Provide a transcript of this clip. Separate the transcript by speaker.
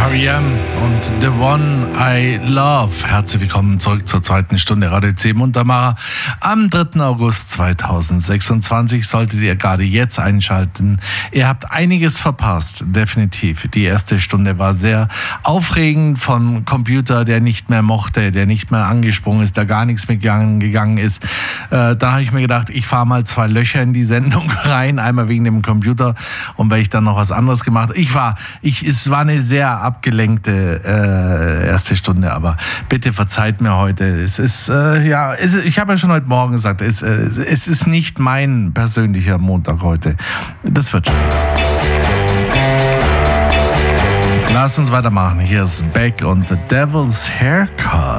Speaker 1: R.E.M. und The One I Love. Herzlich willkommen zurück zur zweiten Stunde Radio C Muntermacher. Am 3. August 2026 solltet ihr gerade jetzt einschalten. Ihr habt einiges verpasst, definitiv. Die erste Stunde war sehr aufregend vom Computer, der nicht mehr mochte, der nicht mehr angesprungen ist, der gar nichts mehr gegangen ist. Da habe ich mir gedacht, ich fahre mal 2 Löcher in die Sendung rein, einmal wegen dem Computer und weil ich dann noch was anderes gemacht habe. Es war eine sehr abgelenkte erste Stunde, aber bitte verzeiht mir heute. Es ist, ich habe ja schon heute Morgen gesagt, es ist nicht mein persönlicher Montag heute. Das wird schon. Lasst uns weitermachen. Hier ist Beck und The Devil's Haircut.